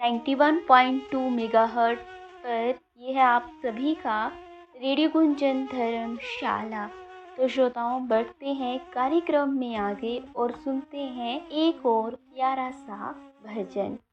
91.2 megahertz पर। ये है आप सभी का रेडियो गुंजन धर्मशाला। तो श्रोताओं, बढ़ते हैं कार्यक्रम में आगे और सुनते हैं एक और प्यारा सा भजन।